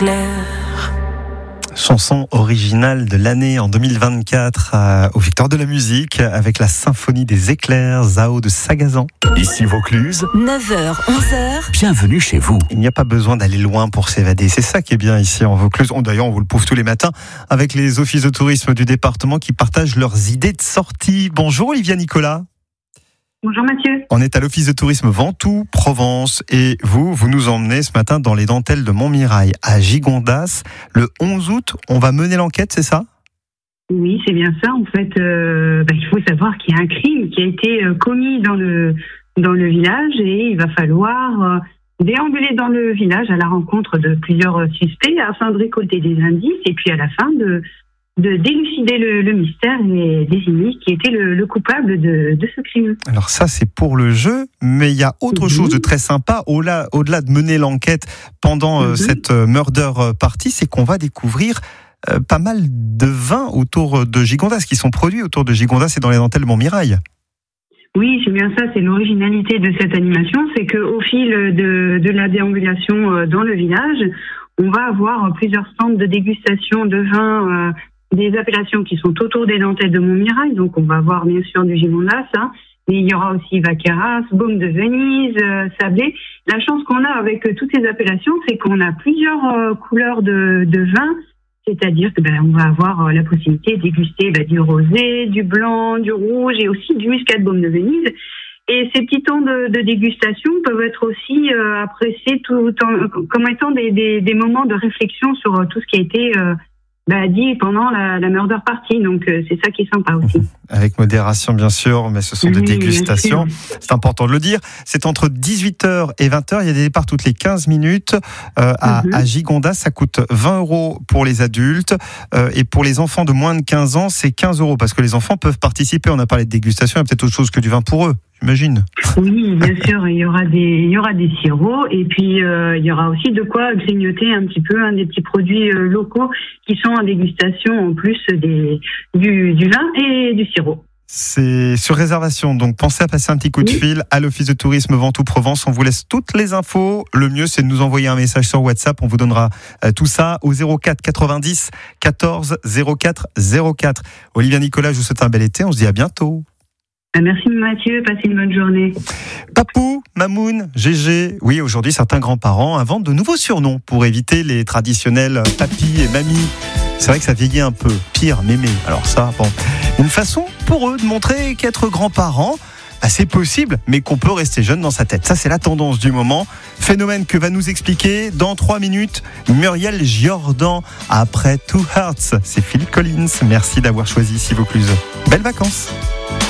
Chanson originale de l'année en 2024 au Victoire de la musique avec la symphonie des éclairs, Zao de Sagazan. Ici Vaucluse, 9h, 11h. bienvenue chez vous. Il n'y a pas besoin d'aller loin pour s'évader. C'est ça qui est bien ici en Vaucluse. D'ailleurs, on vous le prouve tous les matins avec les offices de tourisme du département qui partagent leurs idées de sortie. Bonjour Olivia Nicolas. Bonjour Mathieu. On est à l'office de tourisme Ventoux, Provence, et vous nous emmenez ce matin dans les dentelles de Montmirail à Gigondas. Le 11 août, on va mener l'enquête, c'est ça ? Oui, c'est bien ça. En fait, il faut savoir qu'il y a un crime qui a été commis dans le village et il va falloir déambuler dans le village à la rencontre de plusieurs suspects afin de récolter des indices et puis à la fin de délucider le mystère et désigner qui était le coupable de ce crime. Alors ça, c'est pour le jeu, mais il y a autre chose de très sympa, au-delà de mener l'enquête pendant cette murder party, c'est qu'on va découvrir pas mal de vins autour de Gigondas, qui sont produits autour de Gigondas et dans les dentelles Montmirail. Oui, c'est bien ça, c'est l'originalité de cette animation, c'est qu'au fil de la déambulation dans le village, on va avoir plusieurs stands de dégustation de vins, des appellations qui sont autour des dentelles de Montmirail, donc on va avoir bien sûr du Gigondas, mais il y aura aussi Vaqueras, Baume de Venise, Sablé. La chance qu'on a avec toutes ces appellations, c'est qu'on a plusieurs couleurs de vin, c'est-à-dire que on va avoir la possibilité de déguster du rosé, du blanc, du rouge et aussi du muscat de Baume de Venise. Et ces petits temps de dégustation peuvent être aussi appréciés comme étant des moments de réflexion sur tout ce qui a été dit pendant la murder party. Donc c'est ça qui est sympa aussi. Avec modération bien sûr, mais ce sont des dégustations. C'est important de le dire. C'est entre 18h et 20h. Il y a des départs toutes les 15 minutes à Gigondas. Ça coûte 20 € pour les adultes. Et pour les enfants de moins de 15 ans, c'est 15 € parce que les enfants peuvent participer. On a parlé de dégustation. Il y a peut-être autre chose que du vin pour eux. J'imagine. Oui, bien sûr, il y aura des sirops et puis il y aura aussi de quoi grignoter un petit peu des petits produits locaux qui sont en dégustation en plus du vin et du sirop. C'est sur réservation, donc pensez à passer un petit coup de fil à l'office de tourisme Ventoux-Provence. On vous laisse toutes les infos. Le mieux, c'est de nous envoyer un message sur WhatsApp. On vous donnera tout ça au 04 90 14 04 04. Olivia Nicolas, je vous souhaite un bel été. On se dit à bientôt. Merci Mathieu, passez une bonne journée. Papou, Mamoun, Gégé. Oui, aujourd'hui, certains grands-parents inventent de nouveaux surnoms pour éviter les traditionnels papy et mamie. C'est vrai que ça vieillit un peu. Pire, mémé. Alors ça, une façon pour eux de montrer qu'être grands-parents, c'est possible, mais qu'on peut rester jeune dans sa tête. Ça, c'est la tendance du moment. Phénomène que va nous expliquer dans 3 minutes Muriel Jordan après Two Hearts. C'est Phil Collins. Merci d'avoir choisi ici Vaucluse. Belles vacances.